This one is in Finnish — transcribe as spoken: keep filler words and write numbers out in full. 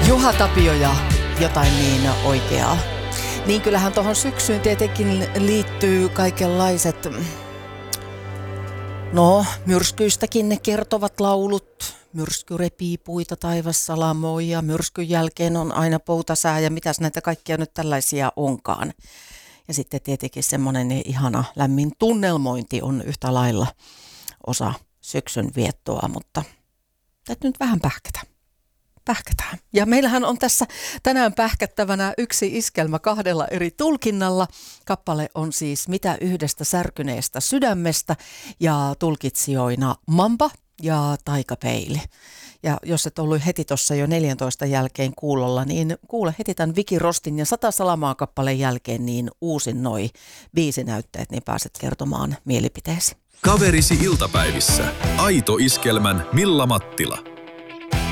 Juha Tapio ja jotain niin oikeaa. Niin kyllähän tuohon syksyyn tietenkin liittyy kaikenlaiset, no myrskyistäkin ne kertovat laulut. Myrsky repii puita taivassa lamoi ja myrskyn jälkeen on aina poutasää ja mitäs näitä kaikkia nyt tällaisia onkaan. Ja sitten tietenkin semmoinen ihana lämmin tunnelmointi on yhtä lailla osa syksyn viettoa, mutta täytyy nyt vähän pähkätä. Pähkätään. Ja meillähän on tässä tänään pähkättävänä yksi iskelmä kahdella eri tulkinnalla. Kappale on siis Mitä yhdestä särkyneestä sydämestä ja tulkitsijoina Mamba ja Taikapeili. Ja jos et ollut heti tuossa jo neljäntoista jälkeen kuulolla, niin kuule heti tämän Viki Rostin ja Sata Salamaa kappaleen jälkeen niin uusin noi biisinäytteet, niin pääset kertomaan mielipiteesi. Kaverisi iltapäivissä. Aito iskelmän Milla Mattila.